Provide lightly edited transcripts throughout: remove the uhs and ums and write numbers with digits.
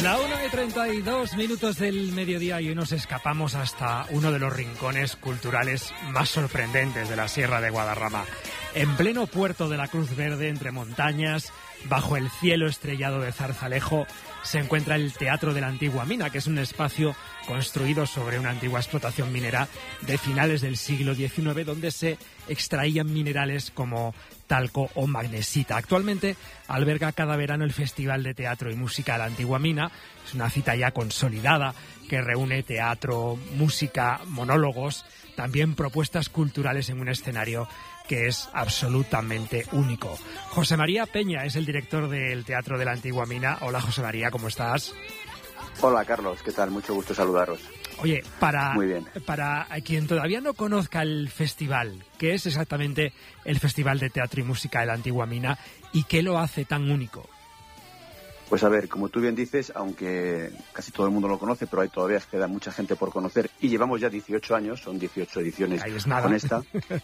La 1:32 del mediodía y hoy nos escapamos hasta uno de los rincones culturales más sorprendentes de la Sierra de Guadarrama. En pleno puerto de la Cruz Verde, entre montañas, bajo el cielo estrellado de Zarzalejo, se encuentra el Teatro de la Antigua Mina, que es un espacio construido sobre una antigua explotación minera de finales del siglo XIX, donde se extraían minerales como talco o magnesita. Actualmente alberga cada verano el Festival de Teatro y Música de la Antigua Mina. Es una cita ya consolidada que reúne teatro, música, monólogos, también propuestas culturales en un escenario que es absolutamente único. José María Peña es el director del Teatro de la Antigua Mina. Hola, José María, ¿cómo estás? Hola, Carlos, ¿qué tal? Mucho gusto saludaros. Oye, Muy bien. para quien todavía no conozca el festival, ¿qué es exactamente el Festival de Teatro y Música de la Antigua Mina y qué lo hace tan único? Pues a ver, como tú bien dices, aunque casi todo el mundo lo conoce, pero ahí todavía queda mucha gente por conocer y llevamos ya 18 años, son 18 ediciones con esta,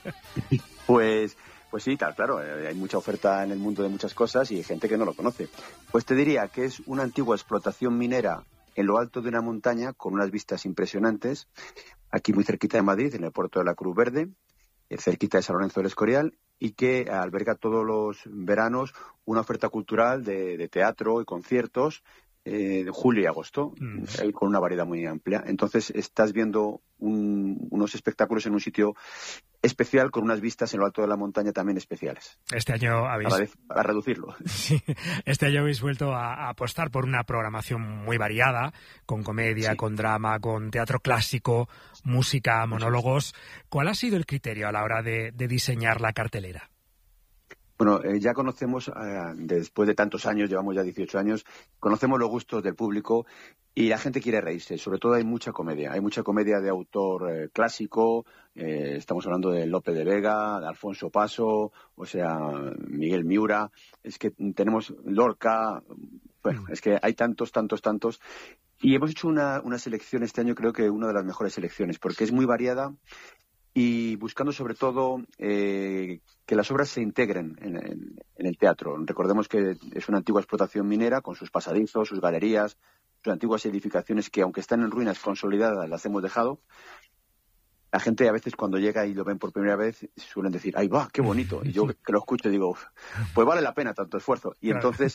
pues sí, claro, hay mucha oferta en el mundo de muchas cosas y hay gente que no lo conoce. Pues te diría que es una antigua explotación minera en lo alto de una montaña con unas vistas impresionantes, aquí muy cerquita de Madrid, en el puerto de la Cruz Verde, cerquita de San Lorenzo del Escorial, y que alberga todos los veranos una oferta cultural de teatro y conciertos de julio y agosto, con una variedad muy amplia. Entonces estás viendo unos espectáculos en un sitio especial con unas vistas en lo alto de la montaña también especiales. Este año para reducirlo. Sí, este año habéis vuelto a apostar por una programación muy variada, con comedia, sí, con drama, con teatro clásico, música, monólogos. ¿Cuál ha sido el criterio a la hora de diseñar la cartelera? Bueno, ya conocemos, después de tantos años, llevamos ya 18 años, conocemos los gustos del público y la gente quiere reírse. Sobre todo hay mucha comedia de autor clásico, estamos hablando de Lope de Vega, de Alfonso Paso, o sea, Miguel Miura, es que tenemos Lorca, bueno, es que hay tantos. Y hemos hecho una selección este año, creo que una de las mejores selecciones, porque es muy variada. Y buscando sobre todo que las obras se integren en el teatro. Recordemos que es una antigua explotación minera con sus pasadizos, sus galerías, sus antiguas edificaciones que, aunque están en ruinas consolidadas, las hemos dejado. La gente a veces cuando llega y lo ven por primera vez suelen decir, ¡ay, va, qué bonito! Y yo que lo escucho digo, pues vale la pena tanto esfuerzo. Y entonces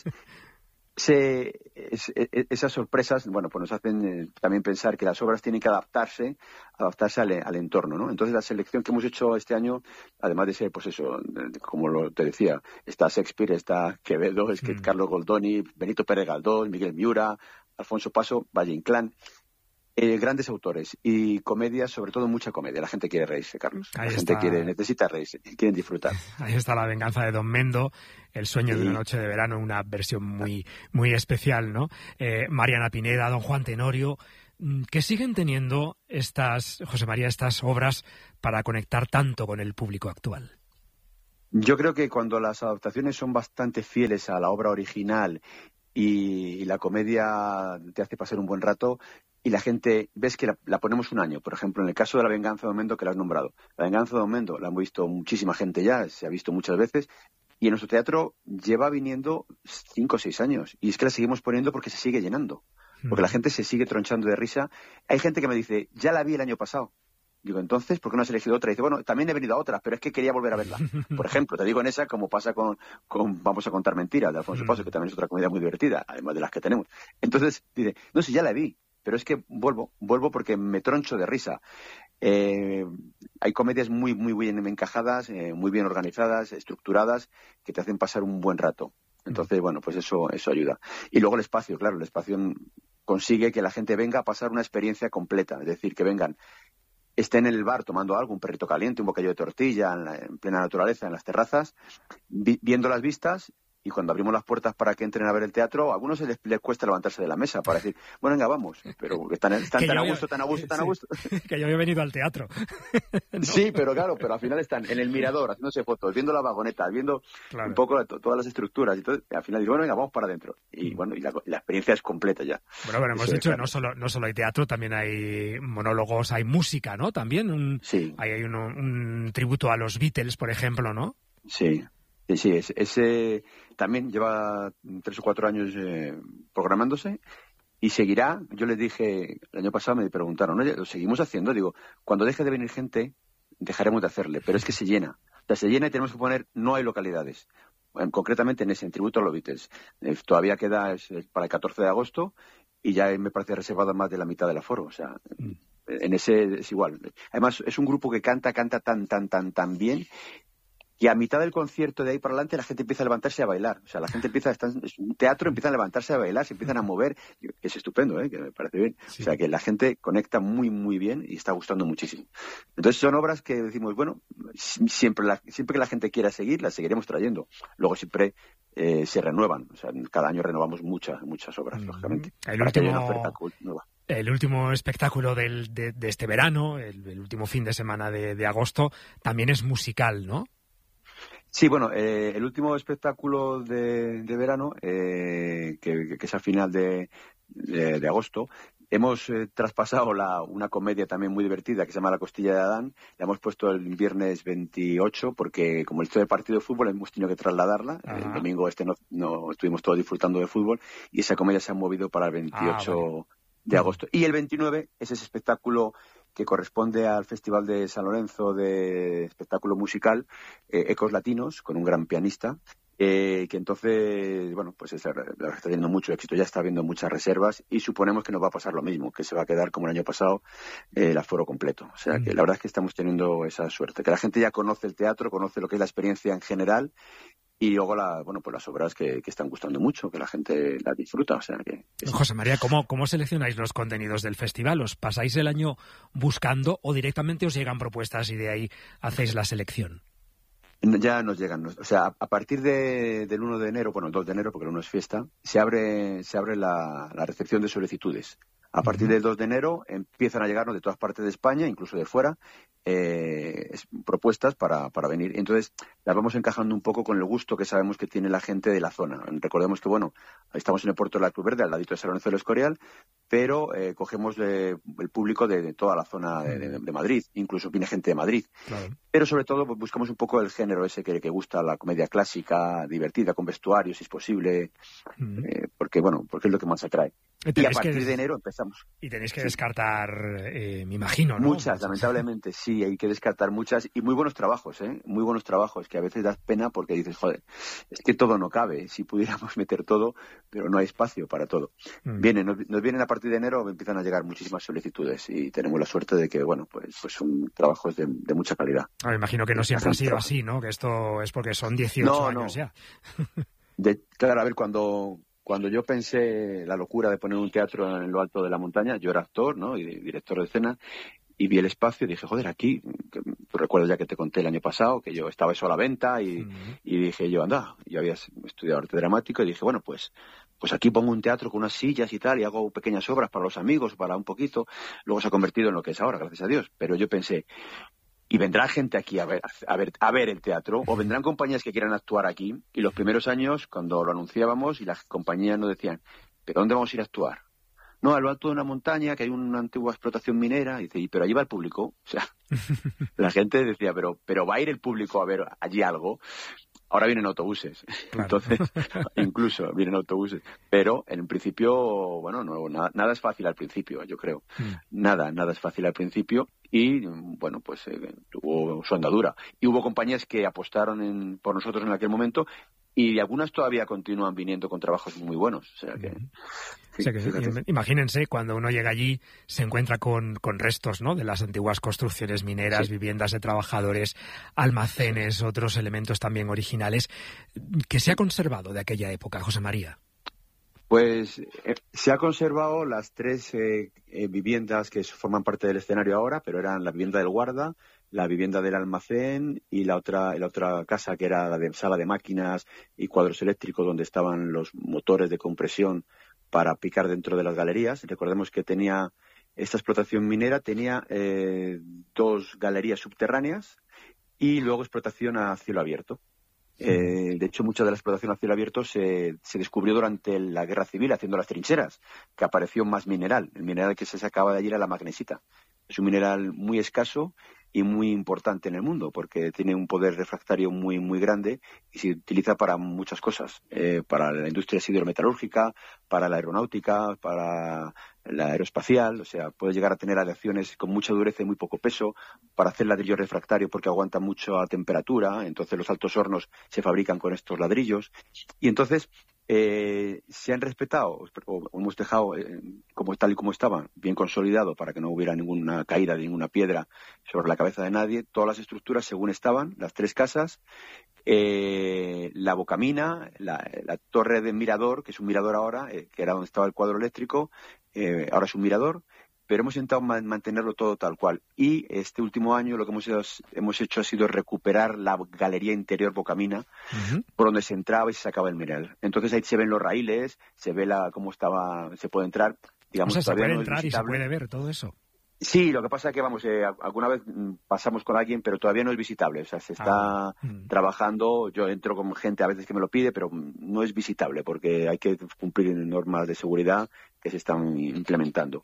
esas sorpresas, bueno, pues nos hacen también pensar que las obras tienen que adaptarse al entorno, ¿no? Entonces la selección que hemos hecho este año, además de ser, pues eso, como te decía, está Shakespeare, está Quevedo, es que Carlos Goldoni, Benito Pérez Galdós, Miguel Miura, Alfonso Paso, Valle Inclán, grandes autores y comedias, sobre todo mucha comedia. La gente quiere reírse, Carlos. La gente necesita reírse, quieren disfrutar. Ahí está La venganza de Don Mendo, El sueño de una noche de verano, una versión muy, muy especial, ¿no? Mariana Pineda, Don Juan Tenorio, que siguen teniendo José María, estas obras para conectar tanto con el público actual. Yo creo que cuando las adaptaciones son bastante fieles a la obra original y la comedia te hace pasar un buen rato, y la gente, ves que la ponemos un año. Por ejemplo, en el caso de La venganza de Don Mendo, que la has nombrado. La venganza de Don Mendo la hemos visto muchísima gente ya, se ha visto muchas veces, y en nuestro teatro lleva viniendo 5 o 6 años. Y es que la seguimos poniendo porque se sigue llenando. Porque la gente se sigue tronchando de risa. Hay gente que me dice, ya la vi el año pasado. Digo, entonces, ¿por qué no has elegido otra? Y dice, bueno, también he venido a otras, pero es que quería volver a verla. Por ejemplo, te digo en esa, como pasa con Vamos a contar mentiras, de Alfonso Paso, que también es otra comedia muy divertida, además de las que tenemos. Entonces, dice, no, si ya la vi. Pero es que vuelvo porque me troncho de risa. Hay comedias muy, muy bien encajadas, muy bien organizadas, estructuradas, que te hacen pasar un buen rato. Entonces, bueno, pues eso ayuda. Y luego el espacio, claro, el espacio consigue que la gente venga a pasar una experiencia completa. Es decir, que vengan, estén en el bar tomando algo, un perrito caliente, un bocadillo de tortilla, en plena naturaleza, en las terrazas, viendo las vistas. Y cuando abrimos las puertas para que entren a ver el teatro, a algunos les cuesta levantarse de la mesa para decir, bueno, venga, vamos. Pero están tan a gusto. Que yo había venido al teatro. ¿No? Sí, pero claro, al final están en el mirador, haciéndose fotos, viendo la vagoneta, viendo un poco todas las estructuras. Y todo, y al final digo, bueno, venga, vamos para adentro. Y bueno, y la experiencia es completa ya. Bueno, pero hemos dicho, claro, no solo hay teatro, también hay monólogos, hay música, ¿no? También hay un tributo a los Beatles, por ejemplo, ¿no? Sí. Sí, ese también lleva 3 o 4 años programándose y seguirá. Yo les dije, el año pasado me preguntaron, oye, ¿lo seguimos haciendo? Digo, cuando deje de venir gente, dejaremos de hacerle, pero es que se llena. O sea, se llena y tenemos que poner, no hay localidades. Concretamente en tributo a los Beatles. Todavía queda para el 14 de agosto y ya me parece reservado más de la mitad del aforo. O sea, en ese es igual. Además, es un grupo que canta tan bien, y a mitad del concierto, de ahí para adelante, la gente empieza a levantarse a bailar. O sea, la gente es un teatro, empiezan a levantarse a bailar, se empiezan a mover, que es estupendo, que me parece bien. Sí. O sea, que la gente conecta muy bien y está gustando muchísimo. Entonces son obras que decimos, bueno, siempre que la gente quiera seguir, las seguiremos trayendo. Luego siempre se renuevan. O sea, cada año renovamos muchas obras, lógicamente. El último espectáculo de este verano, el último fin de semana de agosto, también es musical, ¿no? Sí, bueno, el último espectáculo de verano, que es al final de agosto, hemos traspasado una comedia también muy divertida que se llama La Costilla de Adán. La hemos puesto el viernes 28 porque como el de partido de fútbol hemos tenido que trasladarla. El domingo no estuvimos todos disfrutando de fútbol y esa comedia se ha movido para el 28 de agosto. Y el 29 es ese espectáculo que corresponde al Festival de San Lorenzo de espectáculo musical, Ecos Latinos, con un gran pianista, que entonces, bueno, pues está teniendo mucho éxito, ya está habiendo muchas reservas y suponemos que nos va a pasar lo mismo, que se va a quedar como el año pasado el aforo completo. O sea, que la verdad es que estamos teniendo esa suerte, que la gente ya conoce el teatro, conoce lo que es la experiencia en general. Y luego pues las obras que están gustando mucho, que la gente las disfruta. O sea que José María, ¿cómo seleccionáis los contenidos del festival? ¿Os pasáis el año buscando o directamente os llegan propuestas y de ahí hacéis la selección? Ya nos llegan. O sea, a partir del 1 de enero, bueno, el 2 de enero, porque el 1 es fiesta, se abre la recepción de solicitudes. A partir del 2 de enero empiezan a llegarnos de todas partes de España, incluso de fuera, propuestas para venir. Entonces, las vamos encajando un poco con el gusto que sabemos que tiene la gente de la zona. Recordemos que, bueno, estamos en el puerto de la Cruz Verde, al ladito de San Lorenzo del Escorial, pero cogemos el público de toda la zona de Madrid, incluso viene gente de Madrid. Claro. Pero sobre todo pues, buscamos un poco el género ese que gusta, la comedia clásica, divertida, con vestuario, si es posible, porque es lo que más atrae. Y a partir de enero empezamos. Y tenéis que descartar, me imagino, ¿no? Muchas, lamentablemente, sí, hay que descartar muchas. Y muy buenos trabajos, muy buenos trabajos, que a veces das pena porque dices, joder, es que todo no cabe. Si pudiéramos meter todo, pero no hay espacio para todo. Nos vienen a partir de enero, empiezan a llegar muchísimas solicitudes y tenemos la suerte de que, bueno, pues son trabajos de mucha calidad. Me imagino que no siempre ha sido así, ¿no? Que esto es porque son 18 años ya. Claro, a ver, cuando yo pensé la locura de poner un teatro en lo alto de la montaña, yo era actor, ¿no? Y director de escena, y vi el espacio y dije, joder, aquí, tú recuerdas ya que te conté el año pasado, que yo estaba eso a la venta y dije yo, anda, yo había estudiado arte dramático y dije, bueno, pues aquí pongo un teatro con unas sillas y tal y hago pequeñas obras para los amigos, para un poquito. Luego se ha convertido en lo que es ahora, gracias a Dios. Pero yo pensé, y vendrá gente aquí a ver el teatro, o vendrán compañías que quieran actuar aquí. Y los primeros años, cuando lo anunciábamos y las compañías nos decían, ¿pero dónde vamos a ir a actuar? No, a lo alto de una montaña, que hay una antigua explotación minera. Y dice, pero allí va el público. O sea, la gente decía, pero ¿va a ir el público a ver allí algo? Ahora vienen autobuses, claro. Entonces, incluso vienen autobuses. Pero en principio, bueno, nada es fácil al principio, yo creo. Nada es fácil al principio. Y, bueno, pues tuvo su andadura. Y hubo compañías que apostaron por nosotros en aquel momento y algunas todavía continúan viniendo con trabajos muy buenos. O sea que... Imagínense, cuando uno llega allí se encuentra con restos, ¿no?, de las antiguas construcciones mineras, viviendas de trabajadores, almacenes, otros elementos también originales. ¿Qué se ha conservado de aquella época, José María? Pues se ha conservado las tres viviendas que forman parte del escenario ahora, pero eran la vivienda del guarda, la vivienda del almacén y la otra casa que era la de sala de máquinas y cuadros eléctricos donde estaban los motores de compresión para picar dentro de las galerías. Recordemos que esta explotación minera tenía 2 galerías subterráneas y luego explotación a cielo abierto. De hecho, mucha de la explotación a cielo abierto se descubrió durante la Guerra Civil haciendo las trincheras, que apareció más mineral. El mineral que se sacaba de allí era la magnesita. Es un mineral muy escaso y muy importante en el mundo, porque tiene un poder refractario muy, muy grande y se utiliza para muchas cosas, para la industria siderometalúrgica, para la aeronáutica, para la aeroespacial, o sea, puede llegar a tener aleaciones con mucha dureza y muy poco peso, para hacer ladrillo refractario porque aguanta mucho a temperatura, entonces los altos hornos se fabrican con estos ladrillos, y entonces se han respetado, o hemos dejado como tal y como estaban, bien consolidado para que no hubiera ninguna caída de ninguna piedra sobre la cabeza de nadie, todas las estructuras según estaban, las 3 casas, la bocamina, la torre de mirador, que es un mirador ahora, que era donde estaba el cuadro eléctrico, ahora es un mirador, pero hemos intentado mantenerlo todo tal cual. Y este último año lo que hemos hecho ha sido recuperar la galería interior bocamina, por donde se entraba y se sacaba el mineral. Entonces ahí se ven los raíles, se ve cómo estaba, se puede entrar, digamos, o sea, se puede no entrar y se puede ver todo eso. Sí, lo que pasa es que, vamos, alguna vez pasamos con alguien, pero todavía no es visitable. O sea, se está trabajando. Yo entro con gente a veces que me lo pide, pero no es visitable porque hay que cumplir normas de seguridad que se están implementando.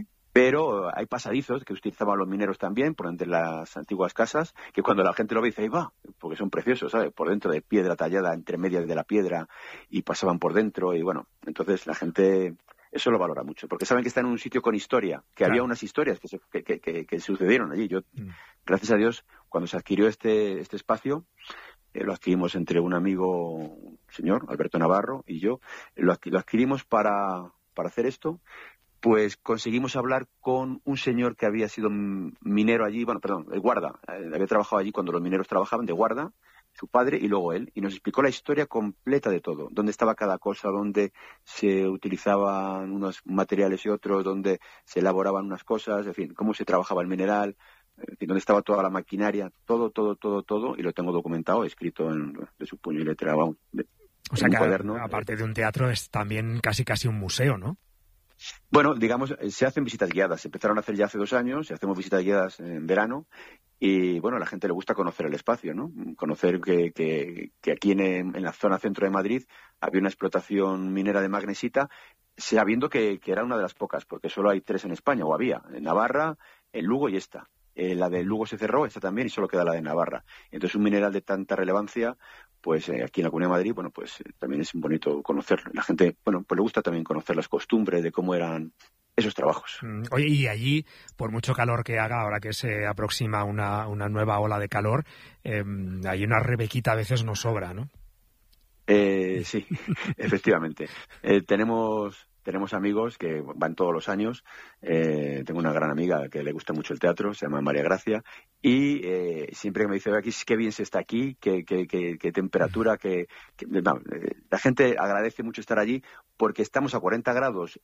Pero hay pasadizos que utilizaban los mineros también por entre las antiguas casas, que cuando la gente lo ve dice, ahí va, porque son preciosos, ¿sabes? Por dentro de piedra tallada entre medias de la piedra y pasaban por dentro y bueno, entonces la gente eso lo valora mucho, porque saben que está en un sitio con historia, que había unas historias que sucedieron allí. Yo, gracias a Dios, cuando se adquirió este espacio, lo adquirimos entre un amigo, un señor, Alberto Navarro, y yo, lo adquirimos para hacer esto. Pues conseguimos hablar con un señor que había sido minero allí, el guarda, había trabajado allí cuando los mineros trabajaban de guarda, su padre y luego él, y nos explicó la historia completa de todo, dónde estaba cada cosa, dónde se utilizaban unos materiales y otros, dónde se elaboraban unas cosas, en fin, cómo se trabajaba el mineral, en fin, dónde estaba toda la maquinaria, todo, y lo tengo documentado, escrito de su puño y letra, vamos, o sea en que un cuaderno. Aparte de un teatro es también casi un museo, ¿no? Bueno, digamos, se hacen visitas guiadas. Se empezaron a hacer ya hace 2 años, hacemos visitas guiadas en verano y, bueno, a la gente le gusta conocer el espacio, ¿no? Conocer que aquí en la zona centro de Madrid había una explotación minera de magnesita, sabiendo que era una de las pocas, porque solo hay 3 en España, o había, en Navarra, en Lugo y esta. La de Lugo se cerró, esta también, y solo queda la de Navarra. Entonces, un mineral de tanta relevancia, pues aquí en la Comunidad de Madrid, bueno, pues también es bonito conocerlo. La gente, bueno, pues le gusta también conocer las costumbres de cómo eran esos trabajos. Oye, y allí, por mucho calor que haga, ahora que se aproxima una nueva ola de calor, hay una rebequita a veces no sobra, ¿no? Sí, efectivamente. Tenemos amigos que van todos los años. Tengo una gran amiga que le gusta mucho el teatro, se llama María Gracia, y siempre que me dice, aquí qué bien se está aquí, qué temperatura, la gente agradece mucho estar allí porque estamos a 40 grados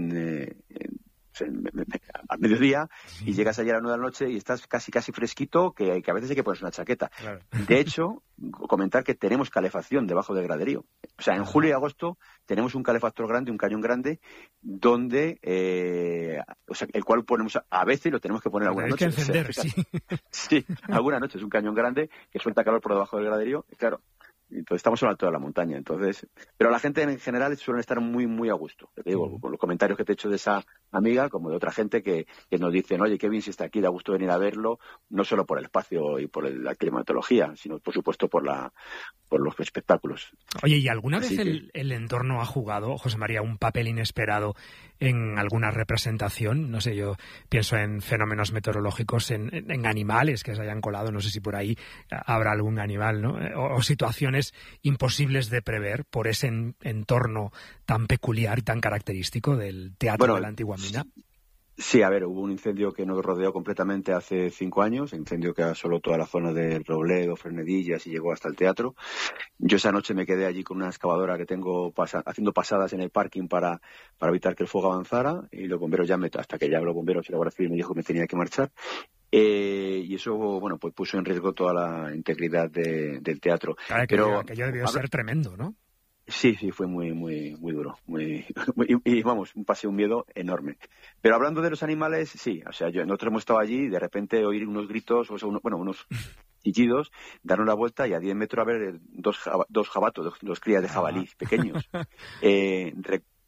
al mediodía y llegas allí a las 9 de la noche y estás casi fresquito, que a veces hay que ponerse una chaqueta. Claro. De hecho, comentar que tenemos calefacción debajo del graderío. O sea, en julio y agosto tenemos un calefactor grande, un cañón grande, donde, el cual ponemos a veces lo tenemos que poner alguna noche. Hay que encender, sí. Sí, alguna noche es un cañón grande que suelta calor por debajo del graderío, y claro. Entonces estamos en lo alto de la montaña, pero la gente en general suele estar muy, muy a gusto. Te digo, con los comentarios que te he hecho de esa amiga, como de otra gente que nos dicen, oye, qué bien si está aquí, da gusto venir a verlo, no solo por el espacio y por la climatología, sino por supuesto por los espectáculos. Oye, ¿y alguna vez el entorno ha jugado, José María, un papel inesperado en alguna representación? No sé, yo pienso en fenómenos meteorológicos, en animales que se hayan colado, no sé si por ahí habrá algún animal, ¿no? O situaciones imposibles de prever por ese entorno tan peculiar y tan característico del teatro de la antigua mina. Sí, a ver, hubo un incendio que nos rodeó completamente hace 5 años, incendio que asoló toda la zona del Robledo, Frenedillas y llegó hasta el teatro. Yo esa noche me quedé allí con una excavadora que tengo haciendo pasadas en el parking para evitar que el fuego avanzara, y los bomberos hasta que ya los bomberos y la Guardia Civil me dijo que me tenía que marchar. Y eso, bueno, pues puso en riesgo toda la integridad del teatro. Claro, pero aquello debió ser tremendo, ¿no? Sí, fue muy, muy, muy duro, y vamos, un miedo enorme. Pero hablando de los animales, sí, o sea, nosotros hemos estado allí y de repente oír unos gritos, unos chillidos, darnos la vuelta y a 10 metros a ver dos jabatos, dos crías de jabalí pequeños.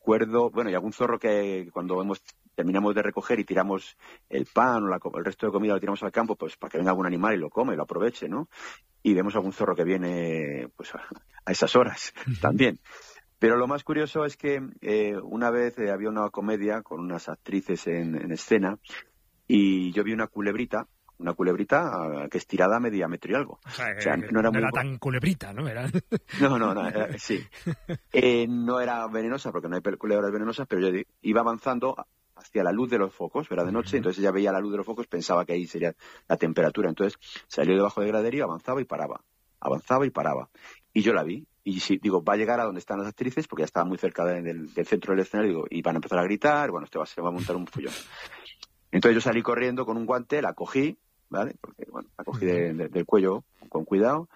recuerdo, bueno, y algún zorro que cuando terminamos de recoger y tiramos el pan o el resto de comida lo tiramos al campo, pues para que venga algún animal y lo come y lo aproveche, ¿no? Y vemos algún zorro que viene pues a esas horas también. Pero lo más curioso es que una vez había una comedia con unas actrices en escena y yo vi una culebrita que estirada medía metro y algo. O sea, no era tan culebrita, ¿no? Sí. No era venenosa, porque no hay culebras venenosas, pero yo iba avanzando hacia la luz de los focos, era de noche, entonces ella veía la luz de los focos, pensaba que ahí sería la temperatura. Entonces salió debajo del graderío, avanzaba y paraba. Y yo la vi. Y sí, digo, va a llegar a donde están las actrices, porque ya estaba muy cerca del centro del escenario, digo, y van a empezar a gritar, bueno, se va a montar un follón. Entonces yo salí corriendo con un guante, la cogí, ¿vale? Porque, bueno, la cogí del cuello con cuidado,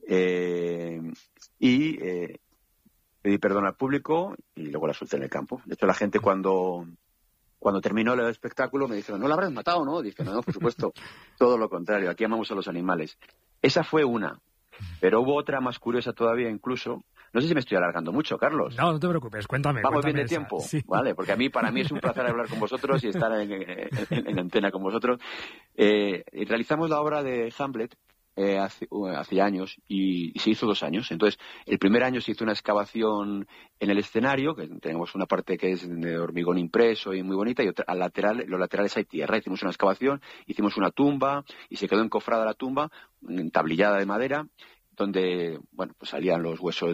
y pedí perdón al público y luego la solté en el campo. De hecho, la gente cuando terminó el espectáculo me dijeron, ¿no la habrás matado, no? Dije, no, por supuesto, todo lo contrario, aquí amamos a los animales. Esa fue una. Pero hubo otra más curiosa todavía incluso. No sé si me estoy alargando mucho, Carlos. No te preocupes, cuéntame. ¿Vamos bien de esa. tiempo? Sí. Vale, porque para mí es un placer hablar con vosotros y estar en antena con vosotros. Realizamos la obra de Hamlet hace años y se hizo 2 años. Entonces, el primer año se hizo una excavación en el escenario, que tenemos una parte que es de hormigón impreso y muy bonita, y otra, los laterales hay tierra. Hicimos una excavación, hicimos una tumba y se quedó encofrada la tumba, tablillada de madera, donde, bueno, pues salían los huesos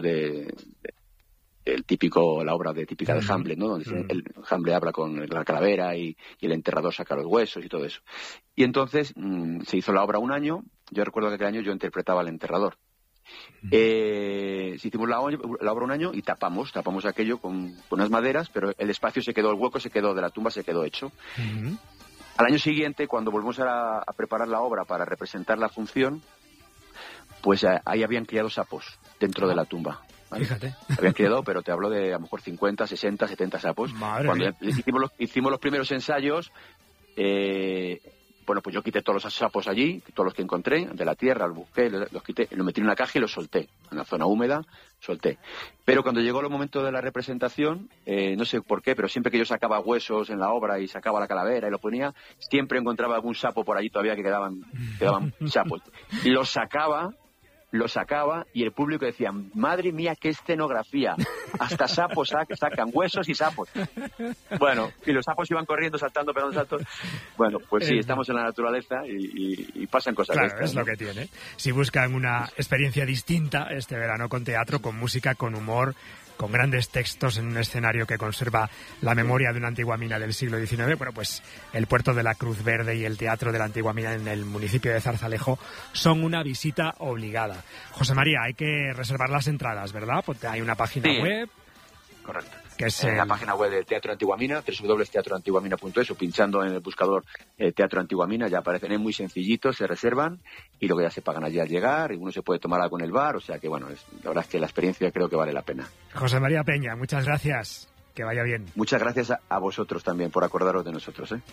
la obra típica de Hamlet, ¿no? Donde Hamlet habla con la calavera y el enterrador saca los huesos y todo eso. Y entonces se hizo la obra 1 año. Yo recuerdo que aquel año yo interpretaba al enterrador. Hicimos la obra 1 año y tapamos aquello con unas maderas, pero el espacio el hueco de la tumba se quedó hecho. Al año siguiente, cuando volvimos a preparar la obra para representar la función, pues ahí habían criado sapos dentro de la tumba. ¿Vale? Fíjate. Habían criado, pero te hablo de a lo mejor 50, 60, 70 sapos. Madre Cuando mía. hicimos los primeros ensayos, bueno, pues yo quité todos los sapos allí, todos los que encontré, de la tierra, los busqué, los quité, los metí en una caja y los solté. En la zona húmeda, solté. Pero cuando llegó el momento de la representación, no sé por qué, pero siempre que yo sacaba huesos en la obra y sacaba la calavera y lo ponía, siempre encontraba algún sapo por allí todavía que quedaban sapos. Y los sacaba y el público decía, madre mía, qué escenografía, hasta sapos sacan, huesos y sapos. Bueno, y los sapos iban corriendo, saltando, pegando saltos. Bueno, pues sí, estamos en la naturaleza y pasan cosas. Claro, estas, es ¿no? lo que tiene. Si buscan una experiencia distinta este verano con teatro, con música, con humor, con grandes textos en un escenario que conserva la memoria de una antigua mina del siglo XIX, bueno, pues el Puerto de la Cruz Verde y el Teatro de la Antigua Mina en el municipio de Zarzalejo son una visita obligada. José María, hay que reservar las entradas, ¿verdad? Porque hay una página web. Correcto. Que es en la página web del Teatro Antigua Mina, www.teatroantiguamina.es, o pinchando en el buscador Teatro Antigua Mina, ya aparecen, es muy sencillito, se reservan y luego ya se pagan allí al llegar y uno se puede tomar algo en el bar, o sea que bueno, la verdad es que la experiencia creo que vale la pena. José María Peña, muchas gracias, que vaya bien. Muchas gracias a vosotros también por acordaros de nosotros, ¿eh?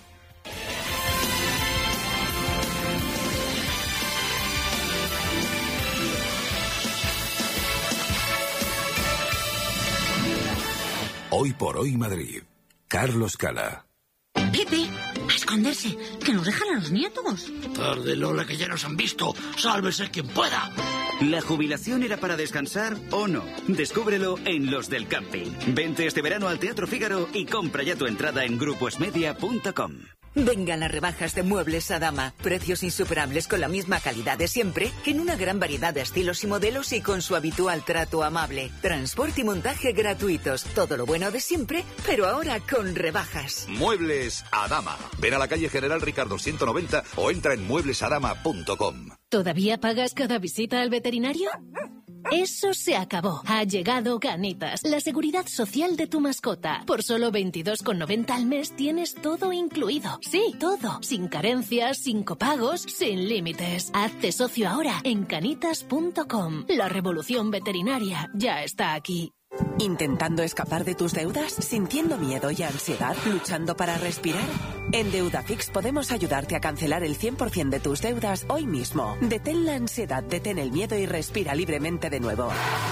Hoy por hoy Madrid. Carlos Cala. Pepe, a esconderse, que nos dejan a los nietos. Tarde, Lola, que ya nos han visto. Sálvese quien pueda. ¿La jubilación era para descansar o no? Descúbrelo en Los del Camping. Vente este verano al Teatro Fígaro y compra ya tu entrada en gruposmedia.com. Vengan las rebajas de Muebles Adama. Precios insuperables con la misma calidad de siempre, en una gran variedad de estilos y modelos y con su habitual trato amable. Transporte y montaje gratuitos. Todo lo bueno de siempre, pero ahora con rebajas. Muebles Adama. Ven a la calle General Ricardo 190 o entra en mueblesadama.com. ¿Todavía pagas cada visita al veterinario? Eso se acabó. Ha llegado Canitas, la seguridad social de tu mascota. Por solo 22,90 al mes tienes todo incluido. Sí, todo. Sin carencias, sin copagos, sin límites. Hazte socio ahora en canitas.com. La revolución veterinaria ya está aquí. ¿Intentando escapar de tus deudas? ¿Sintiendo miedo y ansiedad? ¿Luchando para respirar? En Deudafix podemos ayudarte a cancelar el 100% de tus deudas hoy mismo. Detén la ansiedad, detén el miedo y respira libremente de nuevo.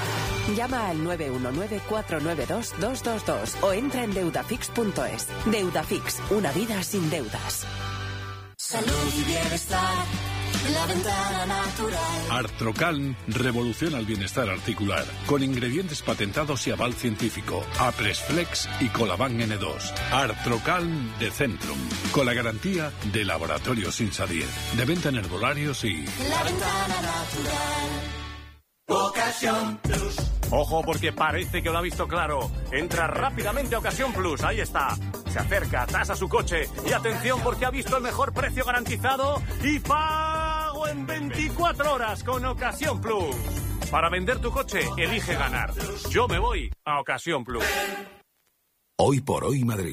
Llama al 919-492-222 o entra en deudafix.es. Deudafix, una vida sin deudas. Salud y bienestar, la ventana natural. Artrocalm revoluciona el bienestar articular con ingredientes patentados y aval científico. Apresflex y Colaban N2. Artrocalm de Centrum, con la garantía de Laboratorios Insadir. De venta en herbolarios y... La ventana natural. Ocasión Plus. Ojo, porque parece que lo ha visto claro. Entra rápidamente a Ocasión Plus, ahí está. Se acerca, tasa su coche y atención porque ha visto el mejor precio garantizado y pago en 24 horas con Ocasión Plus. Para vender tu coche, elige ganar. Yo me voy a Ocasión Plus. Hoy por hoy Madrid.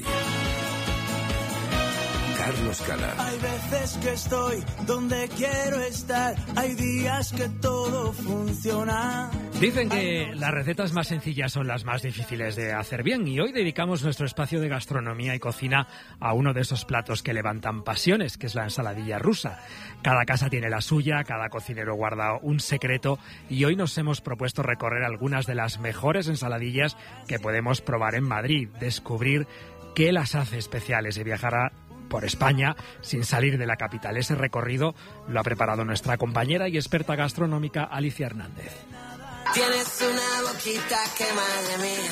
Carlos Cala. Hay veces que estoy donde quiero estar, hay días que todo funciona. Dicen que las recetas más sencillas son las más difíciles de hacer bien y hoy dedicamos nuestro espacio de gastronomía y cocina a uno de esos platos que levantan pasiones, que es la ensaladilla rusa. Cada casa tiene la suya, cada cocinero guarda un secreto y hoy nos hemos propuesto recorrer algunas de las mejores ensaladillas que podemos probar en Madrid, descubrir qué las hace especiales y viajar por España sin salir de la capital. Ese recorrido lo ha preparado nuestra compañera y experta gastronómica Alicia Hernández. Tienes una boquita que madre mía.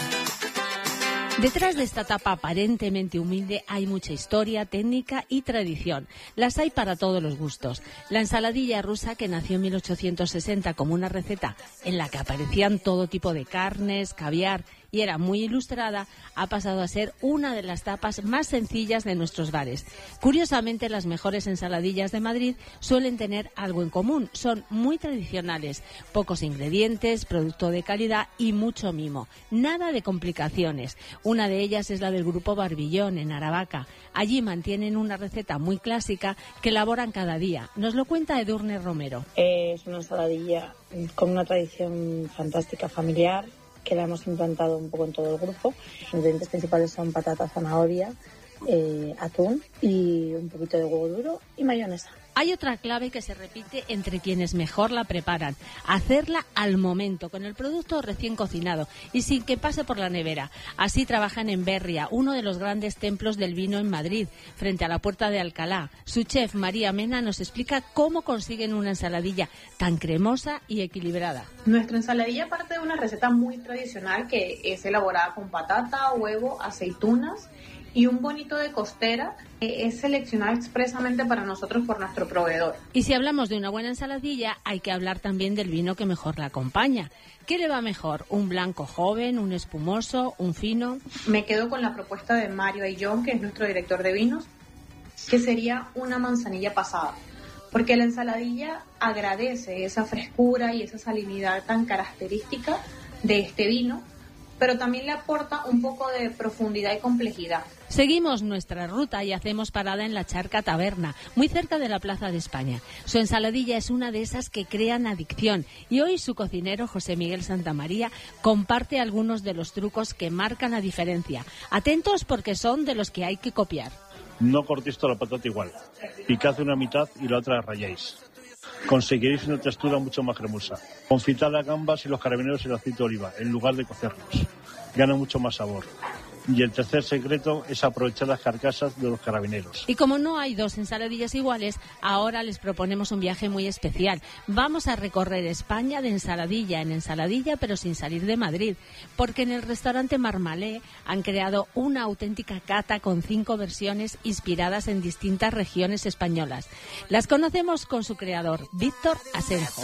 Detrás de esta tapa aparentemente humilde hay mucha historia, técnica y tradición. Las hay para todos los gustos. La ensaladilla rusa, que nació en 1860 como una receta en la que aparecían todo tipo de carnes, caviar y era muy ilustrada, ha pasado a ser una de las tapas más sencillas de nuestros bares. Curiosamente, las mejores ensaladillas de Madrid suelen tener algo en común. Son muy tradicionales, pocos ingredientes, producto de calidad y mucho mimo. Nada de complicaciones. Una de ellas es la del Grupo Barbillón, en Aravaca. Allí mantienen una receta muy clásica que elaboran cada día. Nos lo cuenta Edurne Romero. Es una ensaladilla con una tradición fantástica familiar, que la hemos implantado un poco en todo el grupo. Los ingredientes principales son patata, zanahoria, atún y un poquito de huevo duro y mayonesa. Hay otra clave que se repite entre quienes mejor la preparan: hacerla al momento, con el producto recién cocinado y sin que pase por la nevera. Así trabajan en Berria, uno de los grandes templos del vino en Madrid, frente a la Puerta de Alcalá. Su chef, María Mena, nos explica cómo consiguen una ensaladilla tan cremosa y equilibrada. Nuestra ensaladilla parte de una receta muy tradicional que es elaborada con patata, huevo, aceitunas y un bonito de costera, es seleccionado expresamente para nosotros por nuestro proveedor. Y si hablamos de una buena ensaladilla, hay que hablar también del vino que mejor la acompaña. ¿Qué le va mejor? ¿Un blanco joven, un espumoso, un fino? Me quedo con la propuesta de Mario Ayllón, que es nuestro director de vinos, que sería una manzanilla pasada, porque la ensaladilla agradece esa frescura y esa salinidad tan característica de este vino, pero también le aporta un poco de profundidad y complejidad. Seguimos nuestra ruta y hacemos parada en la Charca Taberna, muy cerca de la Plaza de España. Su ensaladilla es una de esas que crean adicción y hoy su cocinero, José Miguel Santamaría, comparte algunos de los trucos que marcan la diferencia. Atentos, porque son de los que hay que copiar. No cortéis toda la patata igual. Picad una mitad y la otra rayáis. Conseguiréis una textura mucho más cremosa. Confitad las gambas y los carabineros en aceite de oliva, en lugar de cocerlos. Gana mucho más sabor. Y el tercer secreto es aprovechar las carcasas de los carabineros. Y como no hay dos ensaladillas iguales, ahora les proponemos un viaje muy especial. Vamos a recorrer España de ensaladilla en ensaladilla, pero sin salir de Madrid, porque en el restaurante Marmalé han creado una auténtica cata con 5 versiones inspiradas en distintas regiones españolas. Las conocemos con su creador, Víctor Asenjo.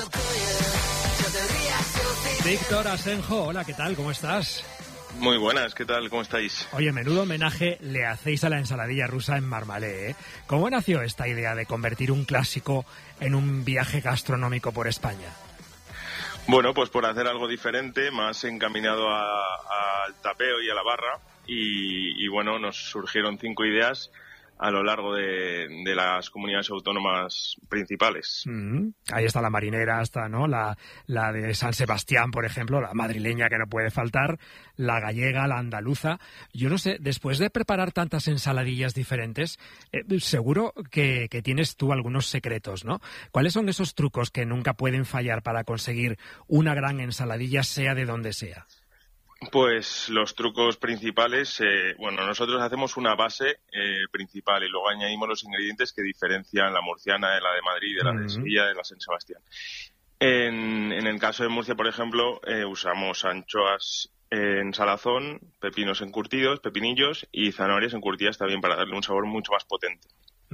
Víctor Asenjo, hola, ¿qué tal? ¿Cómo estás? Muy buenas, ¿qué tal? ¿Cómo estáis? Oye, menudo homenaje le hacéis a la ensaladilla rusa en Marmalé, ¿eh? ¿Cómo nació esta idea de convertir un clásico en un viaje gastronómico por España? Bueno, pues por hacer algo diferente, más encaminado al tapeo y a la barra. Y bueno, nos surgieron 5 ideas a lo largo de las comunidades autónomas principales. Ahí está la marinera, está, ¿no? La de San Sebastián, por ejemplo, la madrileña que no puede faltar, la gallega, la andaluza. Yo no sé, después de preparar tantas ensaladillas diferentes, seguro que tienes tú algunos secretos, ¿no? ¿Cuáles son esos trucos que nunca pueden fallar para conseguir una gran ensaladilla, sea de donde sea? Pues los trucos principales, nosotros hacemos una base principal y luego añadimos los ingredientes que diferencian la murciana de la de Madrid, de la de Sevilla, de la San Sebastián. En el caso de Murcia, por ejemplo, usamos anchoas en salazón, pepinos encurtidos, pepinillos y zanahorias encurtidas también para darle un sabor mucho más potente.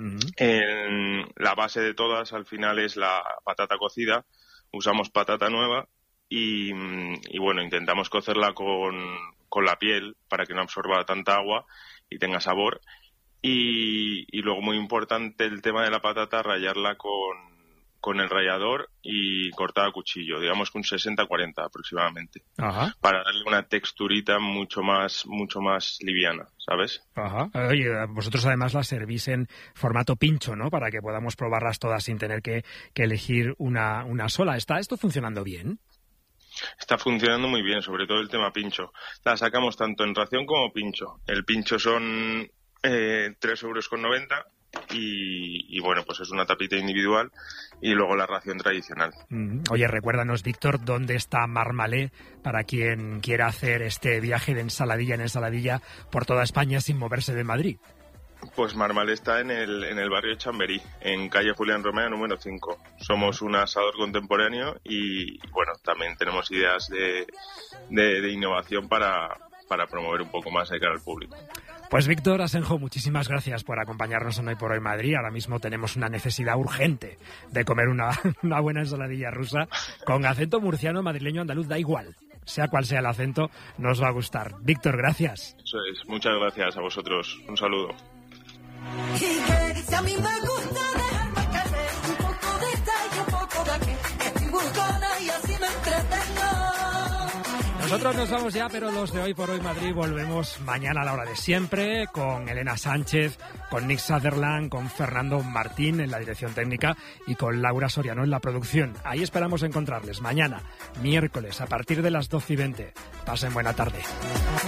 La base de todas al final es la patata cocida, usamos patata nueva. Y bueno, intentamos cocerla con la piel para que no absorba tanta agua y tenga sabor. Y luego, muy importante, el tema de la patata, rallarla con el rallador y cortada a cuchillo, digamos que un 60-40 aproximadamente. Ajá. Para darle una texturita mucho más liviana, ¿sabes? Ajá. Oye, vosotros además las servís en formato pincho, ¿no? Para que podamos probarlas todas sin tener que elegir una sola. ¿Está esto funcionando bien? Está funcionando muy bien, sobre todo el tema pincho. La sacamos tanto en ración como pincho. El pincho son 3,90 € y bueno, pues es una tapita individual y luego la ración tradicional. Oye, recuérdanos, Víctor, ¿dónde está Marmalé para quien quiera hacer este viaje de ensaladilla en ensaladilla por toda España sin moverse de Madrid? Pues Marmalé está en el barrio de Chamberí, en calle Julián Romea, número 5. Somos un asador contemporáneo y, bueno, también tenemos ideas de innovación para promover un poco más de cara al público. Pues Víctor Asenjo, muchísimas gracias por acompañarnos en Hoy por Hoy Madrid. Ahora mismo tenemos una necesidad urgente de comer una buena ensaladilla rusa con acento murciano, madrileño, andaluz, da igual. Sea cual sea el acento, nos va a gustar. Víctor, gracias. Eso es, muchas gracias a vosotros. Un saludo. Y que si a mí me gusta dejarme caer un poco de tal y un poco de aquí, estoy buscona y así me entretengo. Nosotros nos vamos ya, pero los de Hoy por Hoy Madrid volvemos mañana a la hora de siempre, con Elena Sánchez, con Nick Sutherland, con Fernando Martín en la dirección técnica y con Laura Soriano en la producción. Ahí esperamos encontrarles mañana, miércoles, a partir de las 12:20. Pasen buena tarde.